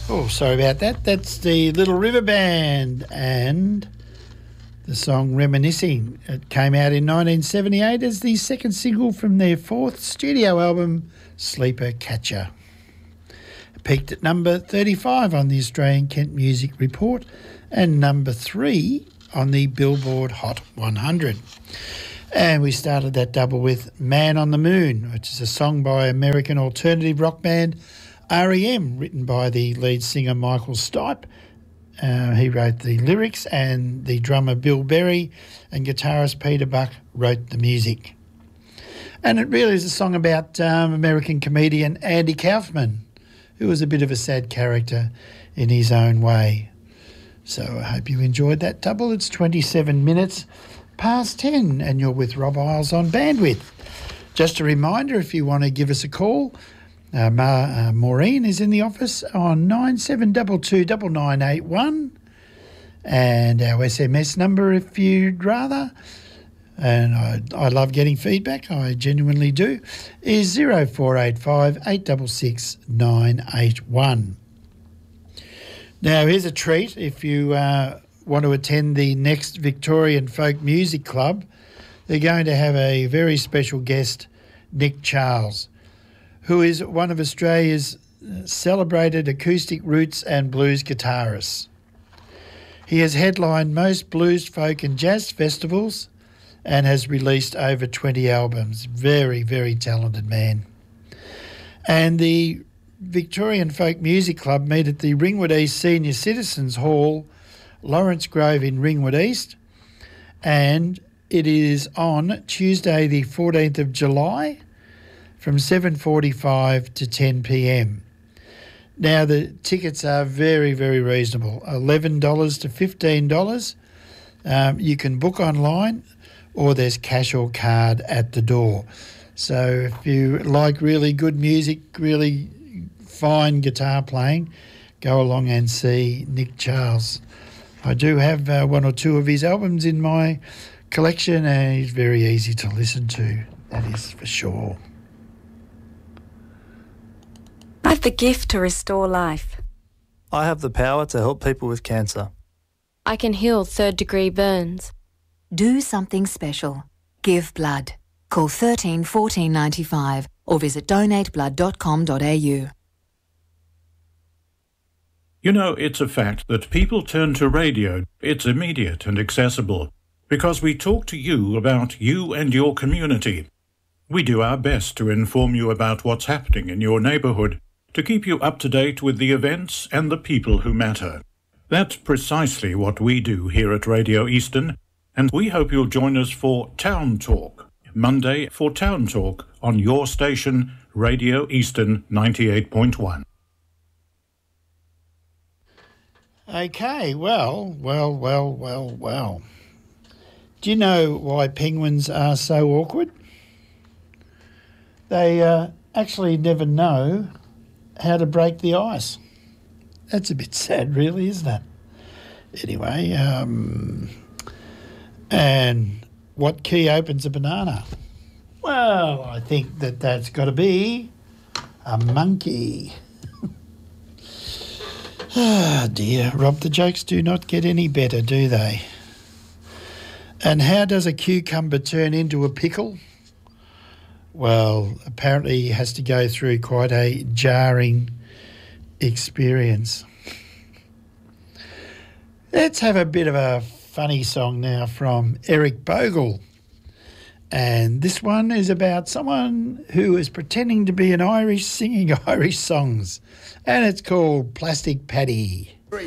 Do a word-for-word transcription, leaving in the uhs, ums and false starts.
Oh, sorry about that. That's the Little River Band and the song Reminiscing. It came out in nineteen seventy-eight as the second single from their fourth studio album, Sleeper Catcher. It peaked at number thirty-five on the Australian Kent Music Report and number three on the Billboard Hot one hundred. And we started that double with Man on the Moon, which is a song by American alternative rock band R E M, written by the lead singer Michael Stipe. Uh, he wrote the lyrics, and the drummer Bill Berry and guitarist Peter Buck wrote the music. And it really is a song about um, American comedian Andy Kaufman, who was a bit of a sad character in his own way. So I hope you enjoyed that double. It's twenty-seven minutes past ten, and you're with Rob Isles on Bandwidth. Just a reminder, if you want to give us a call, Uh, Ma, uh, Maureen is in the office on nine seven two two nine nine eight one, and our S M S number, if you'd rather, and I, I love getting feedback, I genuinely do, is zero four eight five eight six six nine eight one. Now, here's a treat. If you uh, want to attend the next Victorian Folk Music Club, they're going to have a very special guest, Nick Charles, who is one of Australia's celebrated acoustic roots and blues guitarists. He has headlined most blues, folk and jazz festivals and has released over twenty albums. Very, very talented man. And the Victorian Folk Music Club meet at the Ringwood East Senior Citizens Hall, Lawrence Grove in Ringwood East, and it is on Tuesday the fourteenth of July, from seven forty-five to ten p.m. Now, the tickets are very, very reasonable, eleven dollars to fifteen dollars. Um, you can book online, or there's cash or card at the door. So if you like really good music, really fine guitar playing, go along and see Nick Charles. I do have uh, one or two of his albums in my collection, and he's very easy to listen to, that is for sure. I have the gift to restore life. I have the power to help people with cancer. I can heal third-degree burns. Do something special. Give blood. Call thirteen fourteen ninety-five or visit donate blood dot com dot a u. You know, it's a fact that people turn to radio. It's immediate and accessible because we talk to you about you and your community. We do our best to inform you about what's happening in your neighbourhood, to keep you up to date with the events and the people who matter. That's precisely what we do here at Radio Eastern, and we hope you'll join us for Town Talk, Monday for Town Talk on your station, Radio Eastern ninety-eight point one. Okay, well, well, well, well, well. Do you know why penguins are so awkward? They uh, actually never know how to break the ice. That's a bit sad, really, isn't it? Anyway, um, and what key opens a banana? Well, I think that that's got to be a monkey. Ah, dear, Rob, the jokes do not get any better, do they? And how does a cucumber turn into a pickle? Well, apparently he has to go through quite a jarring experience. Let's have a bit of a funny song now from Eric Bogle. And this one is about someone who is pretending to be an Irish singing Irish songs. And it's called Plastic Paddy.